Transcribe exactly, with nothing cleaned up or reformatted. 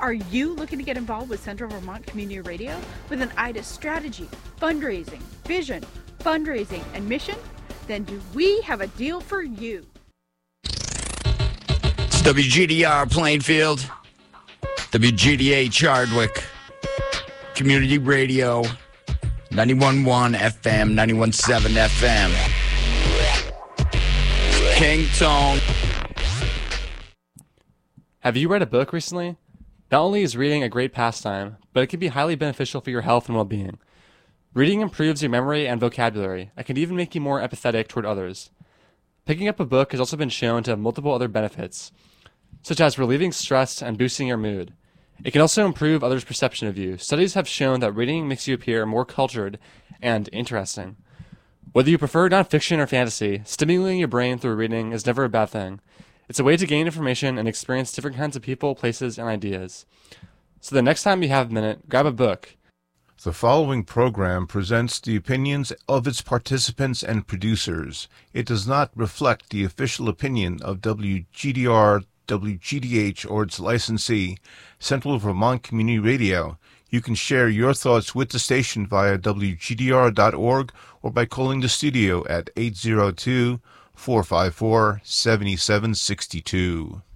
Are you looking to get involved with Central Vermont Community Radio with an eye to strategy, fundraising, vision, fundraising, and mission? Then do we have a deal for you? It's W G D R Plainfield, W G D H Hardwick, Community Radio, ninety-one point one F M, ninety-one point seven F M. King Tone. Have you read a book recently? Not only is reading a great pastime, but it can be highly beneficial for your health and well-being. Reading improves your memory and vocabulary, and can even make you more empathetic toward others. Picking up a book has also been shown to have multiple other benefits, such as relieving stress and boosting your mood. It can also improve others' perception of you. Studies have shown that reading makes you appear more cultured and interesting. Whether you prefer nonfiction or fantasy, stimulating your brain through reading is never a bad thing. It's a way to gain information and experience different kinds of people, places, and ideas. So the next time you have a minute, grab a book. The following program presents the opinions of its participants and producers. It does not reflect the official opinion of W G D R, W G D H, or its licensee, Central Vermont Community Radio. You can share your thoughts with the station via W G D R dot org or by calling the studio at eight zero two, four five four, seven seven six two.